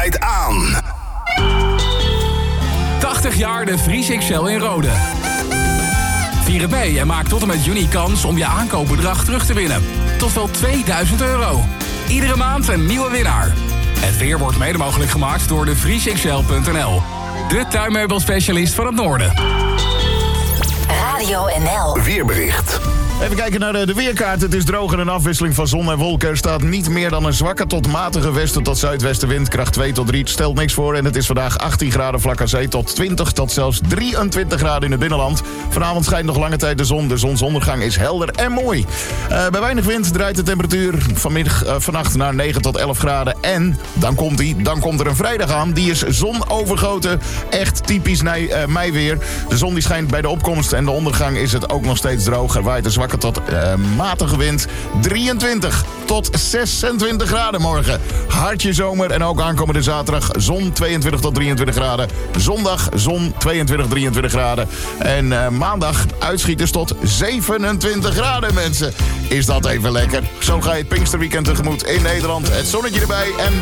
draait aan. 80 jaar de Vries XL in Rode. Vier het mee en maak tot en met juni kans om je aankoopbedrag terug te winnen. Tot wel €2000. Iedere maand een nieuwe winnaar. Het weer wordt mede mogelijk gemaakt door de vriesxl.nl. De tuinmeubelspecialist van het noorden. Radio NL. Weerbericht. Even kijken naar de weerkaart. Het is droog en een afwisseling van zon en wolken. Er staat niet meer dan een zwakke tot matige westen tot zuidwestenwind. Kracht 2 tot 3. Stelt niks voor. En het is vandaag 18 graden vlak aan zee tot 20 tot zelfs 23 graden in het binnenland. Vanavond schijnt nog lange tijd de zon. De zonsondergang is helder en mooi. Bij weinig wind draait de temperatuur vannacht naar 9 tot 11 graden. En dan komt er een vrijdag aan. Die is zonovergoten. Echt typisch mei weer. De zon die schijnt bij de opkomst en de ondergang is het ook nog steeds droog. Er waait een zwakke tot matige wind. 23 tot 26 graden morgen. Hartje zomer en ook aankomende zaterdag zon 22 tot 23 graden. Zondag zon 22, 23 graden. En maandag uitschieters tot 27 graden, mensen. Is dat even lekker? Zo ga je het Pinksterweekend tegemoet in Nederland. Het zonnetje erbij en